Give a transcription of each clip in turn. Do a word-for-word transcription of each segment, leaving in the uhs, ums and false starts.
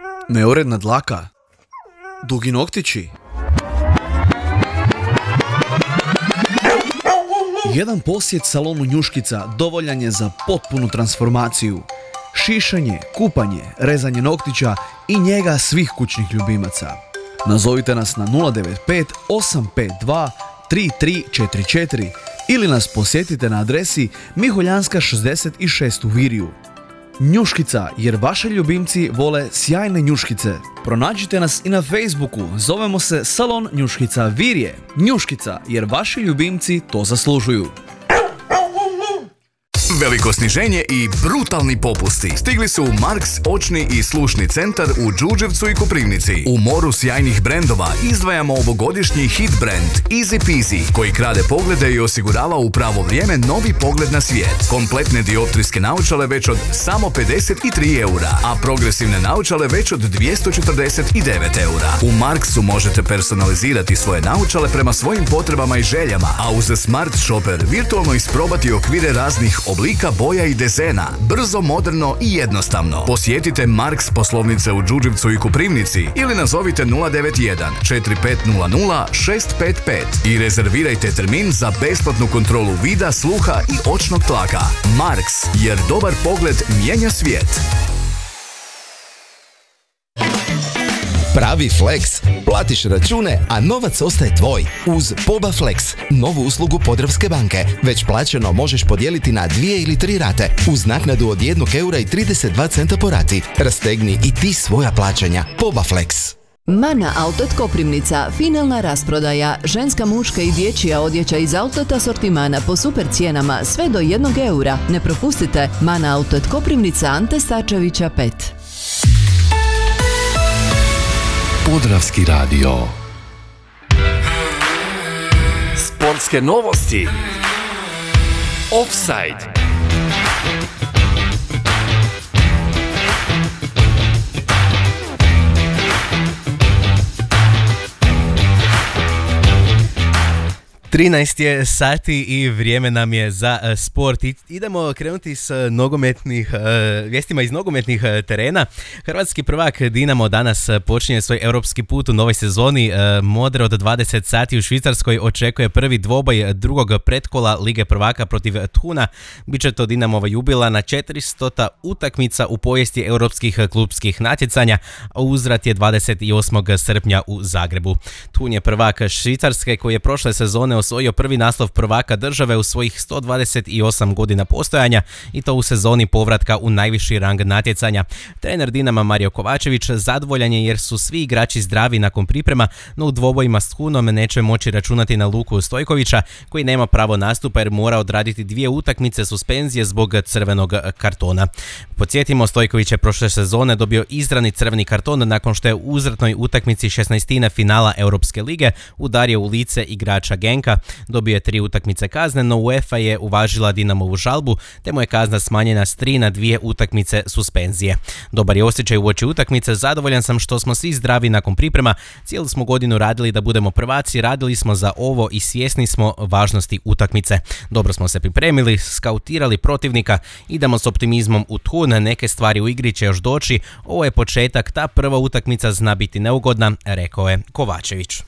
Neuredna dlaka? Dugi noktići? Jedan posjet salonu Njuškica dovoljan je za potpunu transformaciju. Šišanje, kupanje, rezanje noktića i njega svih kućnih ljubimaca. Nazovite nas na nula devet pet osam pet dva tri tri četiri četiri ili nas posjetite na adresi Miholjanska šezdeset šest u Virju. Njuškica, jer vaši ljubimci vole sjajne njuškice. Pronađite nas i na Facebooku, zovemo se Salon Njuškica Virje. Njuškica, jer vaši ljubimci to zaslužuju. Veliko sniženje i brutalni popusti stigli su u Marks očni i slušni centar u Đurđevcu i Koprivnici. U moru sjajnih brendova izdvajamo ovogodišnji hit brand Easy Peasy, koji krade poglede i osigurava u pravo vrijeme novi pogled na svijet. Kompletne dioptrijske naočale već od samo pedeset tri eura, a progresivne naočale već od dvjesto četrdeset devet eura. U Marksu možete personalizirati svoje naočale prema svojim potrebama i željama, a uz Smart Shopper virtualno isprobati okvire raznih oblika, boja i dezena, brzo, moderno i jednostavno. Posjetite Marks poslovnice u Đurđevcu i Koprivnici ili nazovite nula devet jedan četiri pet nula nula šest pet pet i rezervirajte termin za besplatnu kontrolu vida, sluha i očnog tlaka. Marks, jer dobar pogled mijenja svijet. Pravi Flex. Platiš račune, a novac ostaje tvoj. Uz Poba Flex, novu uslugu Podravske banke. Već plaćeno možeš podijeliti na dvije ili tri rate, uz naknadu od jednog eura i trideset dva centa po rati. Rastegni i ti svoja plaćanja. Poba Flex. Mana Outlet Koprivnica, finalna rasprodaja, ženska, muška i dječja odjeća iz outlet asortimana po super cijenama, sve do jednog eura. Ne propustite, Mana Outlet Koprivnica, Ante Starčevića pet. Podravski radio. Sportske novosti. Offside. trinaest je sati i vrijeme nam je za uh, sport. I, idemo krenuti s uh, nogometnih, uh, vijestima iz nogometnih uh, terena. Hrvatski prvak Dinamo danas uh, počinje svoj europski put u novoj sezoni. Uh, Modre od dvadeset sati u Švicarskoj očekuje prvi dvoboj drugog pretkola Lige prvaka protiv Thuna. Biće to Dinamova jubilarna četiristota utakmica u povijesti europskih klubskih natjecanja, a uzvrat je dvadeset osmog srpnja u Zagrebu. Thun je prvak Švicarske koji je prošle sezone osvojio prvi naslov prvaka države u svojih sto dvadeset osam godina postojanja i to u sezoni povratka u najviši rang natjecanja. Trener Dinama Mario Kovačević zadovoljan je jer su svi igrači zdravi nakon priprema, no u dvobojima s Thunom neće moći računati na Luku Stojkovića koji nema pravo nastupa jer mora odraditi dvije utakmice suspenzije zbog crvenog kartona. Podsjetimo, Stojković je prošle sezone dobio izravni crveni karton nakon što je u uzvratnoj utakmici šesnaestine finala Europske lige udario u lice igrača Genka. Dobio je tri utakmice kazne, no UEFA je uvažila Dinamovu žalbu, te mu je kazna smanjena s tri na dvije utakmice suspenzije. Dobar je osjećaj uoči utakmice, zadovoljan sam što smo svi zdravi nakon priprema, cijelu smo godinu radili da budemo prvaci, radili smo za ovo i svjesni smo važnosti utakmice. Dobro smo se pripremili, skautirali protivnika, idemo s optimizmom u Thun, neke stvari u igri će još doći, ovo je početak, ta prva utakmica zna biti neugodna, rekao je Kovačević.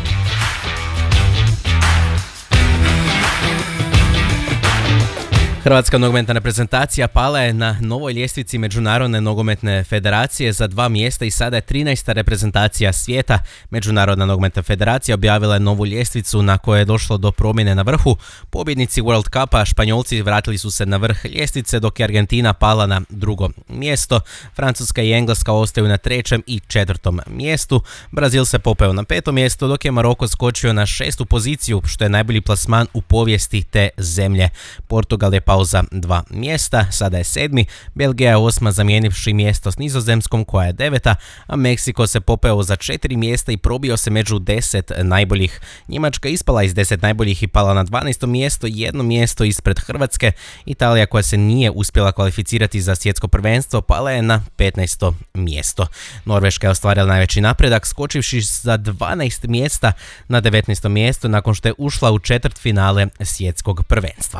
Hrvatska nogometna reprezentacija pala je na novoj ljestvici Međunarodne nogometne federacije za dva mjesta i sada je trinaesta reprezentacija svijeta. Međunarodna nogometna federacija objavila je novu ljestvicu na kojoj je došlo do promjene na vrhu. Pobjednici World Cupa, Španjolci, vratili su se na vrh ljestvice, dok je Argentina pala na drugo mjesto. Francuska i Engleska ostaju na trećem i četvrtom mjestu. Brazil se popeo na peto mjesto, dok je Maroko skočio na šestu poziciju, što je najbolji plasman u povijesti te zemlje. Portugal je pauza dva mjesta, sada je sedmi, Belgija je osma zamijenivši mjesto s Nizozemskom koja je deveta, a Meksiko se popeo za četiri mjesta i probio se među deset najboljih. Njemačka ispala iz deset najboljih i pala na dvanaesto mjesto, jedno mjesto ispred Hrvatske. Italija koja se nije uspjela kvalificirati za svjetsko prvenstvo pala je na petnaesto mjesto. Norveška je ostvarila najveći napredak skočivši za dvanaest mjesta na devetnaesto mjesto nakon što je ušla u četvrtfinale svjetskog prvenstva.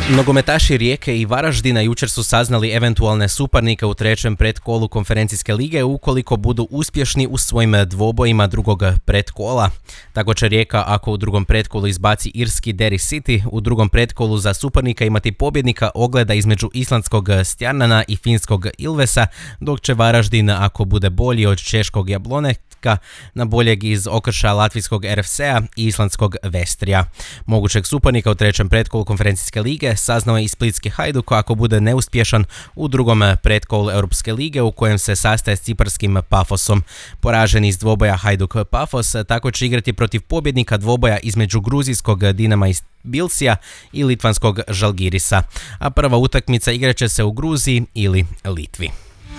Nogometaši Rijeke i Varaždina jučer su saznali eventualne suparnike u trećem pretkolu konferencijske lige ukoliko budu uspješni u svojim dvobojima drugog pretkola. Tako će Rijeka, ako u drugom pretkolu izbaci irski Derry City, u drugom pretkolu za suparnika imati pobjednika ogleda između islandskog Stjarnana i finskog Ilvesa, dok će Varaždin, ako bude bolji od češkog Jablonetka, na boljeg iz okršaja latvijskog R F C-a i islandskog Vestrija. Mogućeg suparnika u trećem pretkolu konferencijske lige saznao je i splitski Hajduk ako bude neuspješan u drugom pretkolu Europske lige u kojem se sastaje s ciparskim Pafosom. Poražen iz dvoboja Hajduk Pafos tako će igrati protiv pobjednika dvoboja između gruzijskog Dinama iz Bilsija i litvanskog Žalgirisa, a prva utakmica igraće se u Gruziji ili Litvi.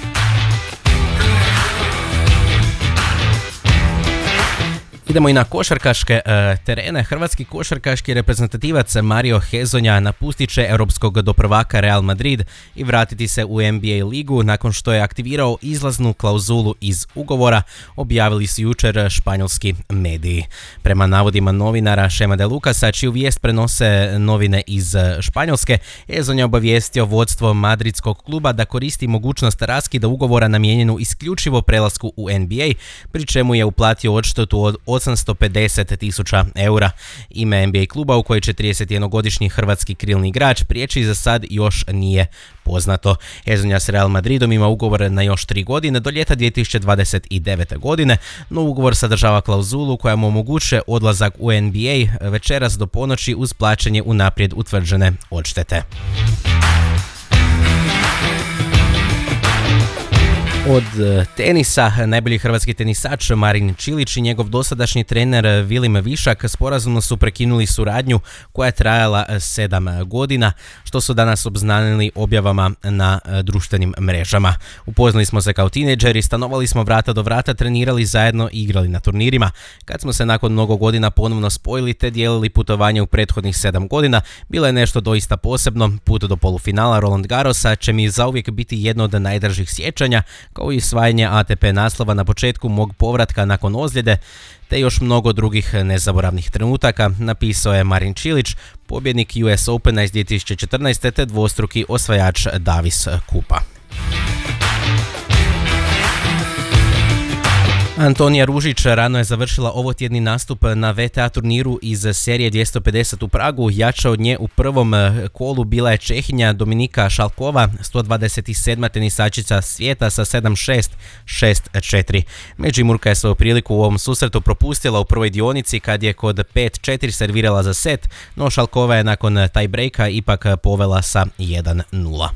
Idemo i na košarkaške e, terene. Hrvatski košarkaški reprezentativac Mario Hezonja napustit će europskog doprvaka Real Madrid i vratiti se u N B A ligu nakon što je aktivirao izlaznu klauzulu iz ugovora, objavili su jučer španjolski mediji. Prema navodima novinara Šema de Lucasa, čiju vijest prenose novine iz Španjolske, Hezonja obavijestio vodstvo madridskog kluba da koristi mogućnost raskida ugovora namijenjenu isključivo prelasku u N B A, pri čemu je uplatio odštetu od osamsto pedeset tisuća eura. Ime N B A kluba u kojoj će tridesetjednogodišnji hrvatski krilni igrač prijeći za sad još nije poznato. Hezonja s Real Madridom ima ugovor na još tri godine do ljeta dvije tisuće dvadeset devete. godine, no ugovor sadržava klauzulu koja mu omogućuje odlazak u N B A večeras do ponoći uz plaćanje unaprijed utvrđene odštete. Od tenisa, najbolji hrvatski tenisač Marin Čilić i njegov dosadašnji trener Vilim Višak sporazumno su prekinuli suradnju koja je trajala sedam godina, što su danas obznanili objavama na društvenim mrežama. Upoznali smo se kao tinejdžeri, stanovali smo vrata do vrata, trenirali zajedno i igrali na turnirima. Kad smo se nakon mnogo godina ponovno spojili te dijelili putovanje u prethodnih sedam godina, bilo je nešto doista posebno. Put do polufinala Roland Garrosa će mi zauvijek biti jedno od najdražih sjećanja, kao i osvajanje A T P naslova na početku mog povratka nakon ozljede, te još mnogo drugih nezaboravnih trenutaka, napisao je Marin Čilić, pobjednik U S Opena iz dvije tisuće četrnaeste. te dvostruki osvajač Davis Kupa. Antonija Ružić rano je završila ovotjedni nastup na V T A turniru iz serije dvjesto pedeset u Pragu. Jača od nje u prvom kolu bila je Čehinja Dominika Šalkova, sto dvadeset sedma tenisačica svijeta sa sedam šest, šest četiri. Međimurka je svoju priliku u ovom susretu propustila u prvoj dionici kad je kod pet četiri servirala za set, no Šalkova je nakon tiebreaka ipak povela sa jedan nula.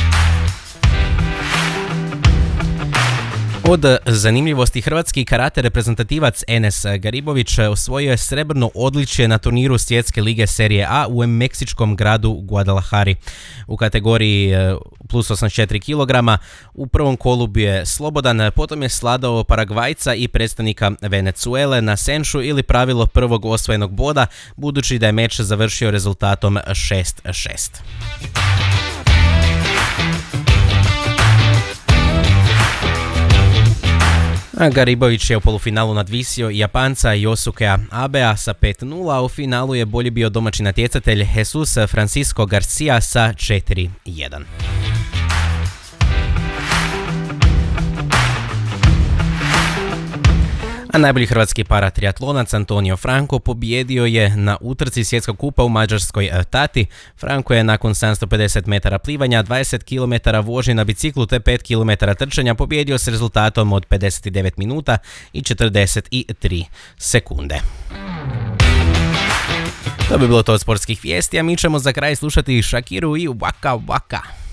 Od zanimljivosti, hrvatski karate reprezentativac Enes Garibović osvojio je srebrno odličje na turniru Svjetske lige serije A u meksičkom gradu Guadalajari. U kategoriji plus osamdeset četiri kilograma u prvom kolu bio je slobodan, potom je sladao Paragvajca i predstavnika Venezuele na senšu ili pravilo prvog osvojenog boda, budući da je meč završio rezultatom šest šest. Garibović je u polufinalu nadvisio Japanca Yosukea Abea sa pet nula, a u finalu je bolji bio domaći natjecatelj Jesus Francisco Garcia sa četiri jedan. A najbolji hrvatski paratriatlonac Antonio Franco pobijedio je na utrci svjetskog kupa u mađarskoj Tati. Franco je nakon sedamsto pedeset metara plivanja, dvadeset kilometara vožnje na biciklu te pet kilometara trčanja pobijedio s rezultatom od pedeset devet minuta i četrdeset tri sekunde. To bi bilo to od sportskih vijesti, a mi ćemo za kraj slušati Shakiru i Waka Waka.